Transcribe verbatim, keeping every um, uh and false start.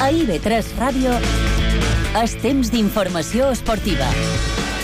A I V tres Ràdio és temps d'informació esportiva.